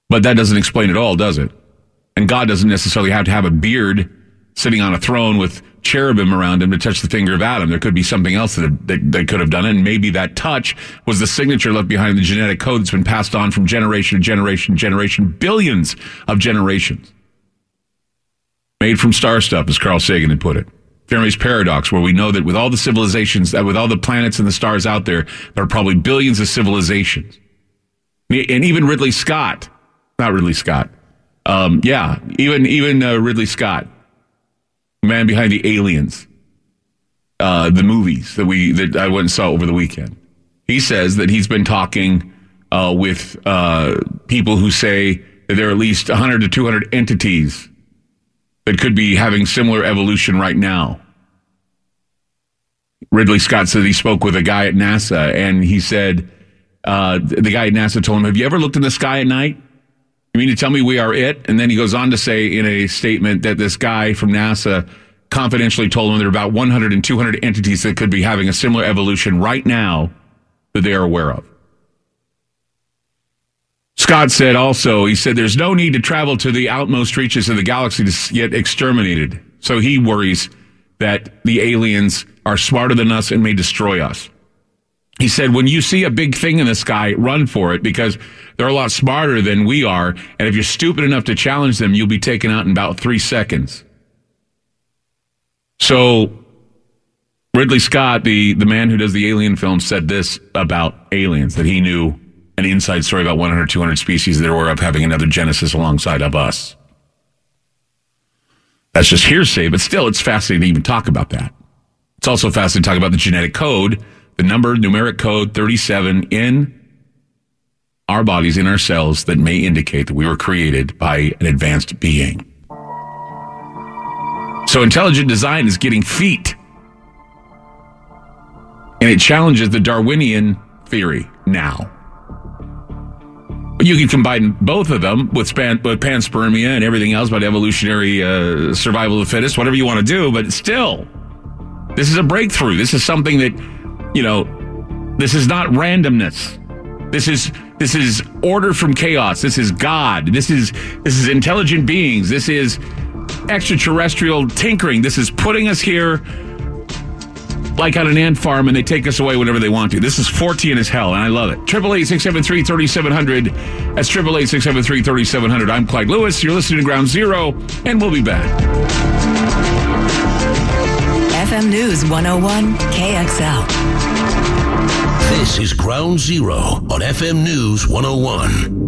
But that doesn't explain it all, does it? And God doesn't necessarily have to have a beard sitting on a throne with cherubim around him to touch the finger of Adam. There could be something else that could have done it, and maybe that touch was the signature left behind in the genetic code that's been passed on from generation to generation to generation, billions of generations. Made from star stuff, as Carl Sagan had put it. Fermi's paradox, where we know that with all the civilizations, with all the planets and the stars out there, there are probably billions of civilizations. And even Ridley Scott, not Ridley Scott, even Ridley Scott, man behind the Aliens, the movies that I went and saw over the weekend. He says that he's been talking with people who say that there are at least 100 to 200 entities that could be having similar evolution right now. Ridley Scott said he spoke with a guy at NASA, and he said, the guy at NASA told him, have you ever looked in the sky at night? You mean to tell me we are it? And then he goes on to say in a statement that this guy from NASA confidentially told him there are about 100 and 200 entities that could be having a similar evolution right now that they are aware of. Scott said also, he said there's no need to travel to the outmost reaches of the galaxy to get exterminated. So he worries that the aliens are smarter than us and may destroy us. He said, when you see a big thing in the sky, run for it because they're a lot smarter than we are. And if you're stupid enough to challenge them, you'll be taken out in about 3 seconds. So Ridley Scott, the man who does the alien film, said this about aliens, that he knew an inside story about 100, 200 species that are aware of having another genesis alongside of us. That's just hearsay, but still, it's fascinating to even talk about that. It's also fascinating to talk about the genetic code, the numeric code 37 in our bodies, in our cells, that may indicate that we were created by an advanced being. So intelligent design is getting feet. And it challenges the Darwinian theory now. You can combine both of them with panspermia and everything else about evolutionary survival of the fittest, whatever you want to do, but still, this is a breakthrough. This is something that, this is not randomness. This is order from chaos. This is God. This is intelligent beings. This is extraterrestrial tinkering. This is putting us here like on an ant farm, and they take us away whenever they want to. This is Fortean as hell, and I love it. 888-673-3700. That's 888-673-3700. I'm Clyde Lewis. You're listening to Ground Zero, and we'll be back. FM News 101 KXL. This is Ground Zero on FM News 101.